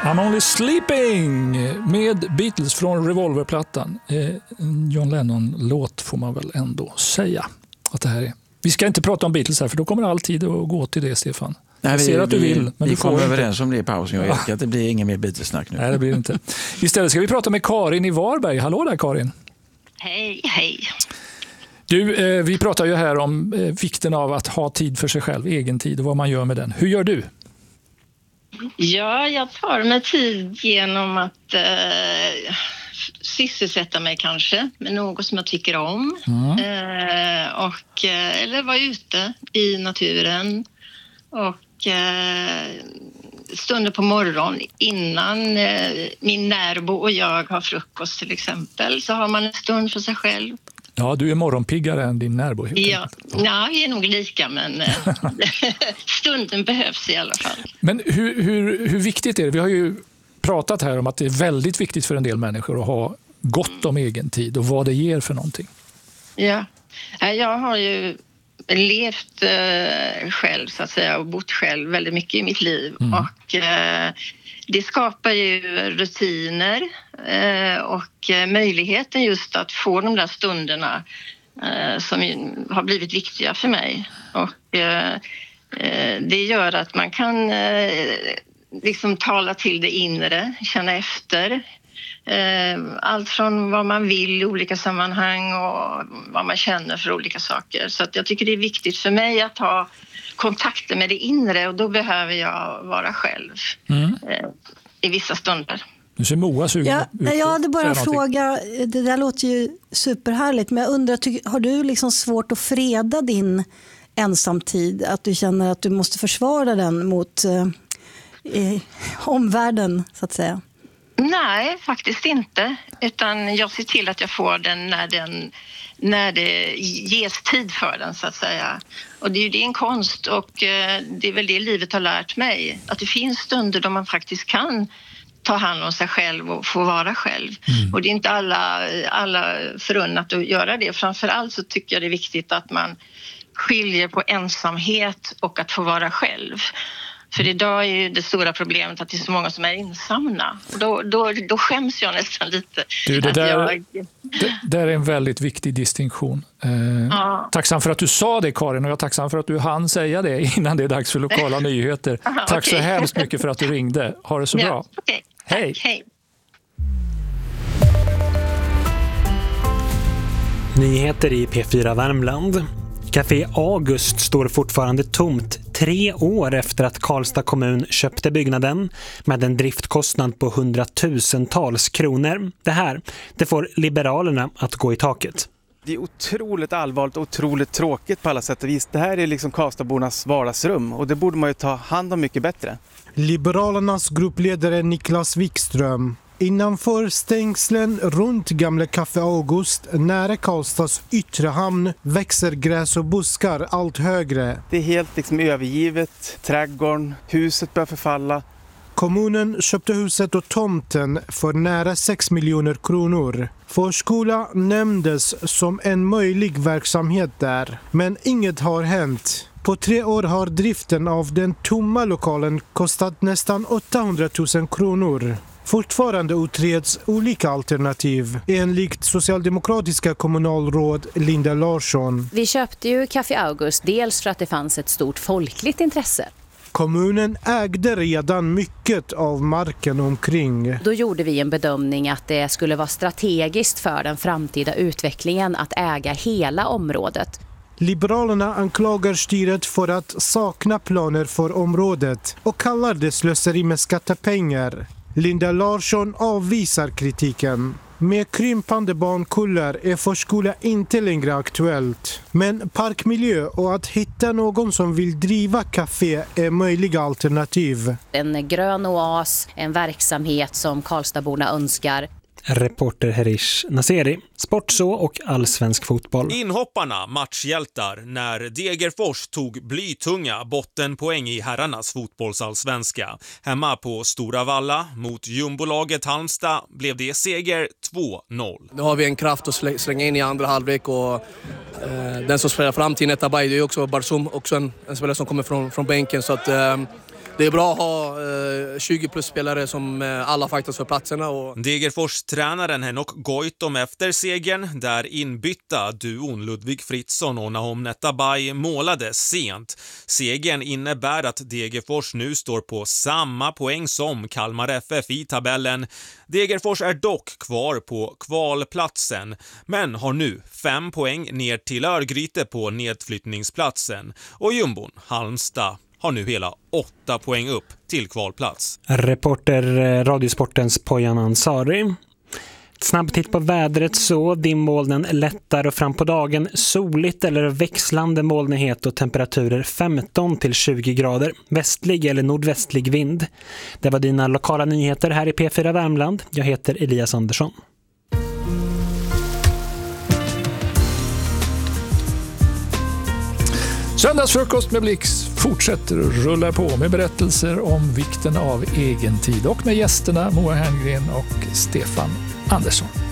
I'm Only Sleeping med Beatles från Revolverplattan. John Lennon-låt får man väl ändå säga att det här är. Vi ska inte prata om Beatles här för då kommer alltid att gå till det, Stefan. Nej, jag ser att du vill, men vi du får kommer inte. överens om det i pausen. Jag vet att det blir ingen mer Beatles-snack nu. Nej, det blir det inte. Istället ska vi prata med Karin i Varberg. Hallå där, Karin. Hej, hej. Du, vi pratar ju här om vikten av att ha tid för sig själv, egen tid och vad man gör med den. Hur gör du? Ja, jag tar mig tid genom att sysselsätta mig kanske med något som jag tycker om. Eller vara ute i naturen. Och stunder på morgon innan min närbo och jag har frukost till exempel så har man en stund för sig själv. Ja, du är morgonpiggare än din närbo. Ja, vi är nog lika, men stunden behövs i alla fall. Men hur viktigt är det? Vi har ju pratat här om att det är väldigt viktigt för en del människor att ha gott om egen tid och vad det ger för någonting. Ja, jag har ju levt själv så att säga och bott själv väldigt mycket i mitt liv. Och det skapar ju rutiner och möjligheten just att få de där stunderna som har blivit viktiga för mig. Och det gör att man kan liksom tala till det inre, känna efter. Allt från vad man vill i olika sammanhang och vad man känner för olika saker. Så att jag tycker det är viktigt för mig att ha kontakter med det inre och då behöver jag vara själv i vissa stunder. Du ser Moa sugen ut. Jag hade bara en fråga. Det där låter ju superhärligt, men jag undrar, har du liksom svårt att freda din ensamtid? Att du känner att du måste försvara den mot omvärlden så att säga? Nej, faktiskt inte. Utan jag ser till att jag får den när det ges tid för den så att säga. Och det är ju en konst och det är väl det livet har lärt mig. Att det finns stunder då man faktiskt kan ta hand om sig själv och få vara själv. Och det är inte alla förunnat att göra det. Framförallt så tycker jag det är viktigt att man skiljer på ensamhet och att få vara själv. För idag är ju det stora problemet att det är så många som är ensamma. Då skäms jag nästan lite. Du, det där är en väldigt viktig distinktion. Tacksam för att du sa det, Karin, och jag är tacksam för att du hann säga det innan det är dags för lokala nyheter. Tack så hemskt mycket för att du ringde. Ha det så bra. Okay. Hej. Hej. Nyheter i P4 Värmland. Café August står fortfarande tomt 3 år efter att Karlstad kommun köpte byggnaden med en driftkostnad på 100-tusentals kronor. Det får Liberalerna att gå i taket. Det är otroligt allvarligt och otroligt tråkigt på alla sätt och vis. Det här är liksom Karlstadbornas vardagsrum och det borde man ju ta hand om mycket bättre. Liberalernas gruppledare Niklas Wikström. Innanför stängslen runt gamla Café August nära Karlstads yttre hamn växer gräs och buskar allt högre. Det är helt liksom övergivet, trädgården, huset börjar förfalla. Kommunen köpte huset och tomten för nära 6 miljoner kronor. Förskola nämndes som en möjlig verksamhet där, men inget har hänt. På 3 år har driften av den tomma lokalen kostat nästan 800 000 kronor. Fortfarande utreds olika alternativ, enligt socialdemokratiska kommunalråd Linda Larsson. Vi köpte ju Café August dels för att det fanns ett stort folkligt intresse. Kommunen ägde redan mycket av marken omkring. Då gjorde vi en bedömning att det skulle vara strategiskt för den framtida utvecklingen att äga hela området. Liberalerna anklagar styret för att sakna planer för området och kallar det slöseri med skattepengar. Linda Larsson avvisar kritiken. Med krympande barnkullar är förskola inte längre aktuellt. Men parkmiljö och att hitta någon som vill driva café är möjliga alternativ. En grön oas, en verksamhet som Karlstadborna önskar. Reporter Herish Naseri, Sportså och allsvensk fotboll. Inhopparna matchhjältar när Degerfors tog blytunga bottenpoäng i herrarnas fotbollsallsvenska. Hemma på Stora Valla mot jumbolaget Halmstad blev det seger 2-0. Nu har vi en kraft att slänga in i andra halvlek och den som spelar fram till Netabay, det är också Barsum, också en spelare som kommer från bänken, så att det det är bra att ha 20 plus spelare som alla fightas för platserna. Degerfors-tränaren Henok Goitom efter segern, där inbytta duon Ludvig Fritzson och Nahom Netabay målade sent. Segern innebär att Degerfors nu står på samma poäng som Kalmar FF i tabellen. Degerfors är dock kvar på kvalplatsen, men har nu 5 poäng ner till Örgryte på nedflyttningsplatsen. Och jumbon Halmstad har nu hela 8 poäng upp till kvalplats. Reporter Radiosportens Pojan Ansari. Snabb titt på vädret så dimmolnen lättar och fram på dagen soligt eller växlande molnighet och temperaturer 15 till 20 grader. Västlig eller nordvästlig vind. Det var dina lokala nyheter här i P4 Värmland. Jag heter Elias Andersson. Söndagsfrukost med Blix fortsätter att rulla på med berättelser om vikten av egen tid och med gästerna Moa Herngren och Stefan Andersson.